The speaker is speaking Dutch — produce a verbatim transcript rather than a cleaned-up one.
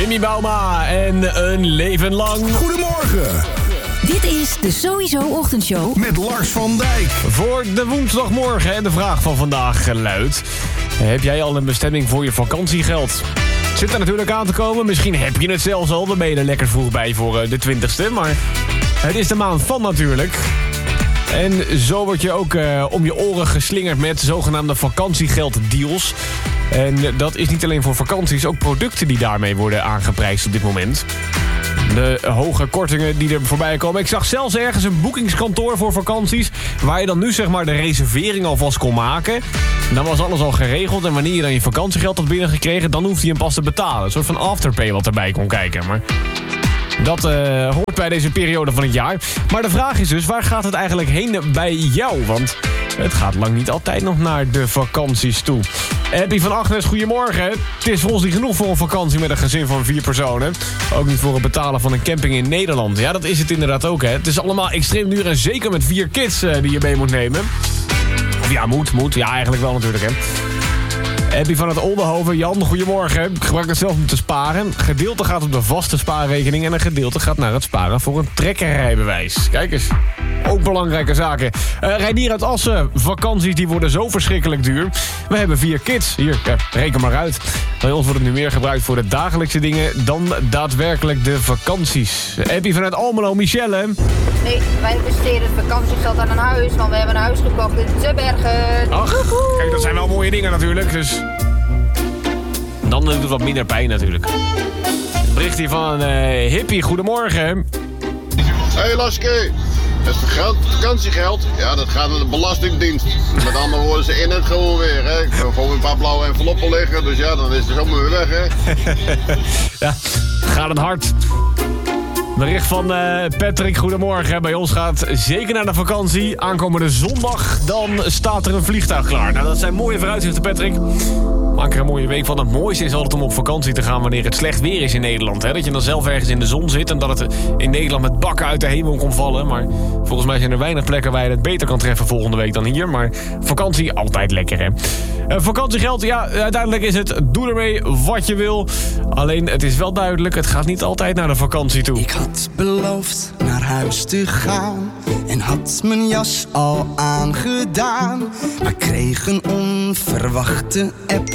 Jimmy Bauma en Een Leven Lang. Goedemorgen. Dit is de Sowieso Ochtendshow Met Lars van Dijk. Voor de woensdagmorgen en de vraag van vandaag luidt: heb jij al een bestemming voor je vakantiegeld? Zit er natuurlijk aan te komen. Misschien heb je het zelfs al. Dan ben je er lekker vroeg bij voor de twintigste. Maar het is de maand van natuurlijk. En zo word je ook uh, om je oren geslingerd met zogenaamde vakantiegelddeals. En dat is niet alleen voor vakanties, ook producten die daarmee worden aangeprijsd op dit moment. De hoge kortingen die er voorbij komen. Ik zag zelfs ergens een boekingskantoor voor vakanties, waar je dan nu zeg maar de reservering alvast kon maken. Dan was alles al geregeld en wanneer je dan je vakantiegeld had binnengekregen, dan hoefde je hem pas te betalen. Een soort van afterpay wat erbij kon kijken. Maar dat uh, hoort bij deze periode van het jaar. Maar de vraag is dus, waar gaat het eigenlijk heen bij jou? Want het gaat lang niet altijd nog naar de vakanties toe. Happy van Agnes, goedemorgen. Het is voor ons niet genoeg voor een vakantie met een gezin van vier personen. Ook niet voor het betalen van een camping in Nederland. Ja, dat is het inderdaad ook, hè. Het is allemaal extreem duur en zeker met vier kids uh, die je mee moet nemen. Of ja, moet, moet. Ja, eigenlijk wel natuurlijk, hè. Happy van het Oldenhoven. Jan, goedemorgen. Ik gebruik het zelf om te sparen. Een gedeelte gaat op de vaste spaarrekening en een gedeelte gaat naar het sparen voor een trekkerrijbewijs. Kijk eens. Ook belangrijke zaken. Uh, Reinier uit Assen. Vakanties die worden zo verschrikkelijk duur. We hebben vier kids. Hier, ja, reken maar uit. Bij ons wordt het nu meer gebruikt voor de dagelijkse dingen dan daadwerkelijk de vakanties. Happy vanuit Almelo, Michelle. Nee, wij besteden het vakantiegeld aan een huis, want we hebben een huis gekocht in Zeebergen. Ach, kijk, dat zijn wel mooie dingen natuurlijk, dus dan doet het wat minder pijn natuurlijk. Een bericht hier van uh, Hippie, goedemorgen. Hey Lasky, het geld, vakantiegeld, ja, dat gaat naar de Belastingdienst. Met andere woorden, ze in het gewoon weer, hè. Ik heb gewoon een paar blauwe enveloppen liggen, dus ja, dan is het zomaar weer weg, hè. Ja, gaat het hard. Bericht van uh, Patrick, goedemorgen. Bij ons gaat zeker naar de vakantie. Aankomende zondag, dan staat er een vliegtuig klaar. Nou, dat zijn mooie vooruitzichten, Patrick. Maak er een mooie week van. Het mooiste is altijd om op vakantie te gaan wanneer het slecht weer is in Nederland. Hè? Dat je dan zelf ergens in de zon zit en dat het in Nederland met bakken uit de hemel kon vallen. Maar volgens mij zijn er weinig plekken waar je het beter kan treffen volgende week dan hier. Maar vakantie, altijd lekker, hè. Uh, vakantiegeld, ja, uiteindelijk is het doe ermee wat je wil. Alleen, het is wel duidelijk, het gaat niet altijd naar de vakantie toe. Ik had beloofd naar huis te gaan en had mijn jas al aangedaan, maar kreeg een onverwachte app